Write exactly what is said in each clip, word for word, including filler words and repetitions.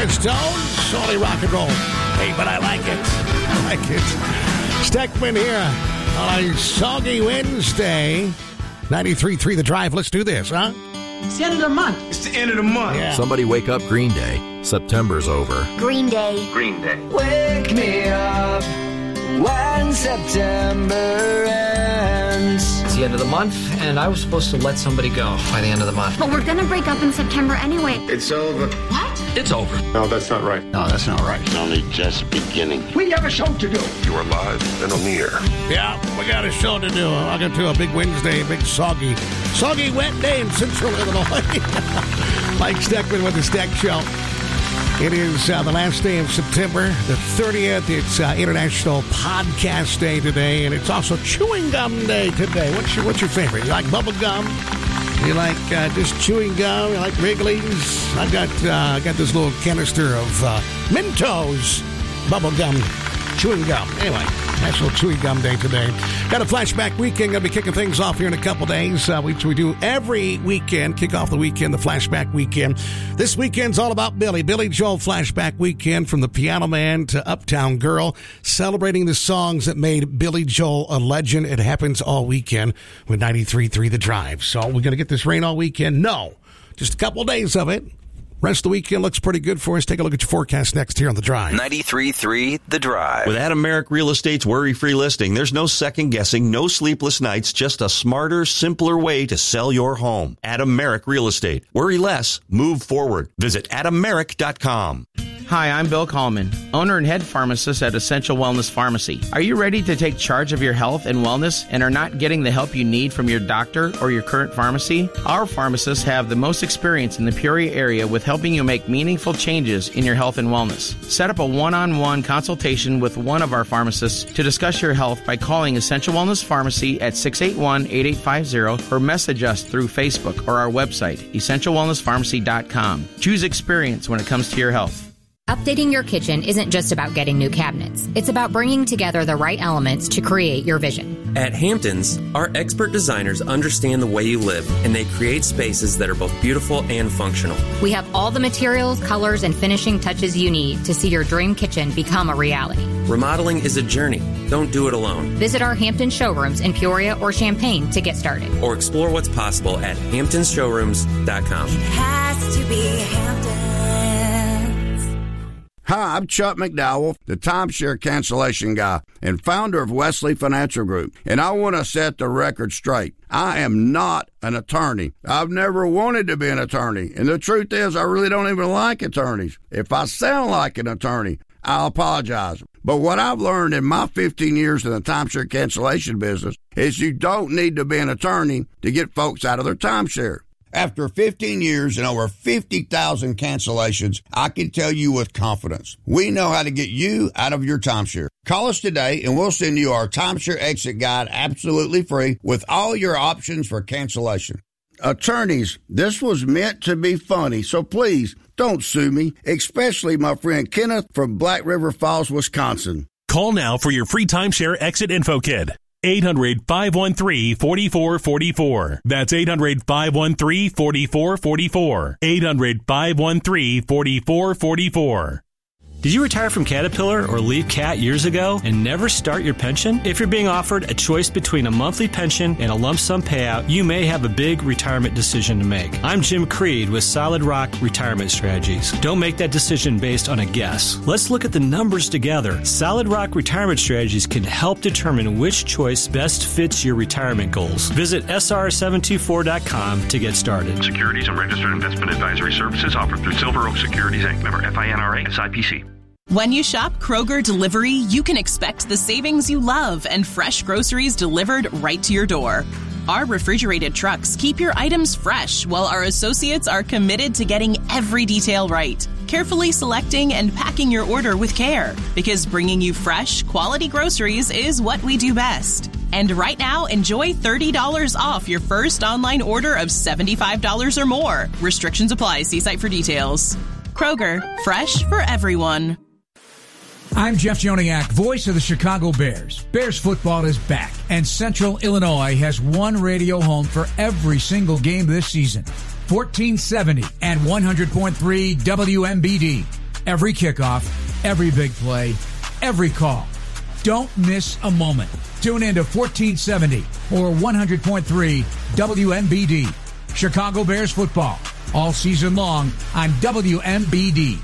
The Stones, only rock and roll. Hey, but I like it. I like it. Steckman here on a soggy Wednesday. ninety-three point three The Drive. Let's do this, huh? It's the end of the month. It's the end of the month. Yeah. Somebody wake up Green Day. September's over. Green Day. Green Day. Wake me up when September ends. It's the end of the month, and I was supposed to let somebody go by the end of the month. But we're gonna break up in September anyway. It's over. What? It's over. No, that's not right. No, that's not right. It's only just beginning. We have a show to do. You are live and on the air. Yeah, we got a show to do. Welcome to a big Wednesday, big soggy, soggy wet day in Central Illinois. Mike Steckman with the Steck Show. It is uh, the last day of September, the thirtieth. It's uh, International Podcast Day today, and it's also Chewing Gum Day today. What's your What's your favorite? You like bubble gum? You like uh, just chewing gum? You like Wrigley's? I got uh, I got this little canister of uh, Mentos bubble gum, chewing gum. Anyway, National Chewing Gum Day today. Got a flashback weekend. Going to be kicking things off here in a couple days, uh, which we do every weekend. Kick off the weekend, the flashback weekend. This weekend's all about Billy. Billy Joel flashback weekend, from the Piano Man to Uptown Girl, celebrating the songs that made Billy Joel a legend. It happens all weekend with ninety-three point three The Drive. So we're going to get this rain all weekend? No. Just a couple days of it. Rest of the weekend looks pretty good for us. Take a look at your forecast next here on The Drive. ninety-three point three The Drive. With Adam Merrick Real Estate's worry-free listing, there's no second-guessing, no sleepless nights, just a smarter, simpler way to sell your home. Adam Merrick Real Estate. Worry less, move forward. Visit adam merrick dot com. Hi, I'm Bill Coleman, owner and head pharmacist at Essential Wellness Pharmacy. Are you ready to take charge of your health and wellness and are not getting the help you need from your doctor or your current pharmacy? Our pharmacists have the most experience in the Peoria area with helping you make meaningful changes in your health and wellness. Set up a one-on-one consultation with one of our pharmacists to discuss your health by calling Essential Wellness Pharmacy at six eight one, eight eight five zero or message us through Facebook or our website, essential wellness pharmacy dot com. Choose experience when it comes to your health. Updating your kitchen isn't just about getting new cabinets. It's about bringing together the right elements to create your vision. At Hamptons, our expert designers understand the way you live, and they create spaces that are both beautiful and functional. We have all the materials, colors, and finishing touches you need to see your dream kitchen become a reality. Remodeling is a journey. Don't do it alone. Visit our Hampton showrooms in Peoria or Champaign to get started. Or explore what's possible at hamptons showrooms dot com. It has to be Hampton. Hi, I'm Chuck McDowell, the timeshare cancellation guy and founder of Wesley Financial Group, and I want to set the record straight. I am not an attorney. I've never wanted to be an attorney, and the truth is I really don't even like attorneys. If I sound like an attorney, I'll apologize. But what I've learned in my fifteen years in the timeshare cancellation business is you don't need to be an attorney to get folks out of their timeshare. After fifteen years and over fifty thousand cancellations, I can tell you with confidence, we know how to get you out of your timeshare. Call us today and we'll send you our timeshare exit guide absolutely free with all your options for cancellation. Attorneys, this was meant to be funny, so please don't sue me, especially my friend Kenneth from Black River Falls, Wisconsin. Call now for your free timeshare exit info kit. eight hundred, five one three, four four four four. That's eight hundred, five one three, four four four four. eight hundred, five one three, four four four four. Did you retire from Caterpillar or leave Cat years ago and never start your pension? If you're being offered a choice between a monthly pension and a lump sum payout, you may have a big retirement decision to make. I'm Jim Creed with Solid Rock Retirement Strategies. Don't make that decision based on a guess. Let's look at the numbers together. Solid Rock Retirement Strategies can help determine which choice best fits your retirement goals. Visit S R seven two four dot com to get started. Securities and registered investment advisory services offered through Silver Oak Securities, Incorporated. Member F I N R A, S I P C. When you shop Kroger Delivery, you can expect the savings you love and fresh groceries delivered right to your door. Our refrigerated trucks keep your items fresh, while our associates are committed to getting every detail right, carefully selecting and packing your order with care, because bringing you fresh, quality groceries is what we do best. And right now, enjoy thirty dollars off your first online order of seventy-five dollars or more. Restrictions apply. See site for details. Kroger, fresh for everyone. I'm Jeff Joniak, voice of the Chicago Bears. Bears football is back, and Central Illinois has one radio home for every single game this season. fourteen seventy and one hundred point three W M B D. Every kickoff, every big play, every call. Don't miss a moment. Tune in to fourteen seventy or one hundred point three W M B D. Chicago Bears football all season long on W M B D.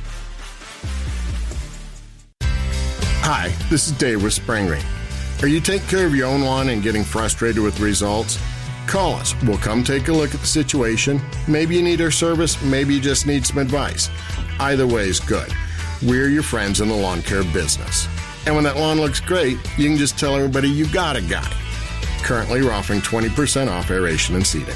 Hi, this is Dave with Spring Green. Are you taking care of your own lawn and getting frustrated with results? Call us. We'll come take a look at the situation. Maybe you need our service. Maybe you just need some advice. Either way is good. We're your friends in the lawn care business. And when that lawn looks great, you can just tell everybody you got a guy. Currently, we're offering twenty percent off aeration and seeding.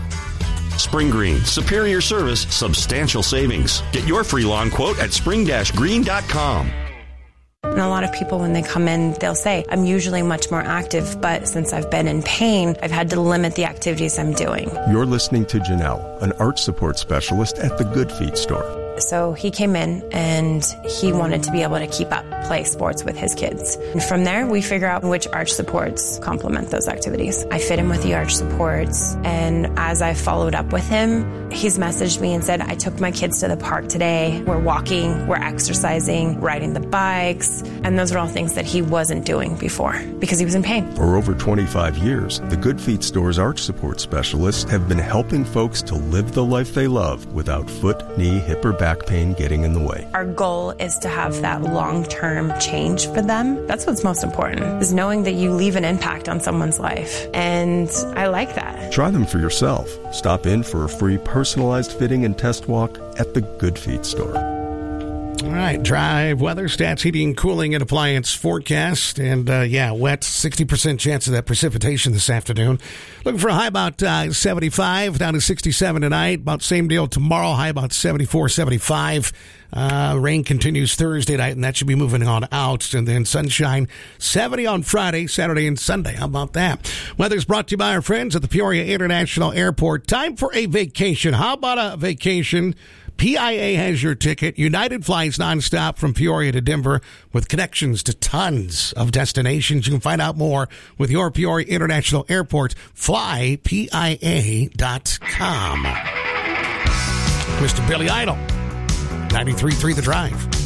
Spring Green, superior service, substantial savings. Get your free lawn quote at spring green dot com. And a lot of people, when they come in, they'll say, I'm usually much more active, but since I've been in pain, I've had to limit the activities I'm doing. You're listening to Janelle, an arch support specialist at the Good Feet store. So he came in and he wanted to be able to keep up, play sports with his kids. And from there, we figure out which arch supports complement those activities. I fit him with the arch supports. And as I followed up with him, he's messaged me and said, I took my kids to the park today. We're walking, we're exercising, riding the bikes. And those are all things that he wasn't doing before because he was in pain. For over twenty-five years, the Good Feet store's arch support specialists have been helping folks to live the life they love without foot, knee, hip, or back pain getting in the way. Our goal is to have that long-term change for them. That's what's most important, is knowing that you leave an impact on someone's life. And I like that. Try them for yourself. Stop in for a free personalized fitting and test walk at the Good Feet store. All right, drive, weather, stats, heating, and cooling, and appliance forecast. And, uh, yeah, wet, sixty percent chance of that precipitation this afternoon. Looking for a high about uh, seventy-five, down to sixty-seven tonight. About same deal tomorrow, high about seventy-four, seventy-five. Uh, rain continues Thursday night, and that should be moving on out. And then sunshine, seventy on Friday, Saturday, and Sunday. How about that? Weather's brought to you by our friends at the Peoria International Airport. Time for a vacation. How about a vacation? P I A has your ticket. United flies nonstop from Peoria to Denver with connections to tons of destinations. You can find out more with your Peoria International Airport. fly P I A dot com. Mister Billy Idol, ninety-three point three The Drive.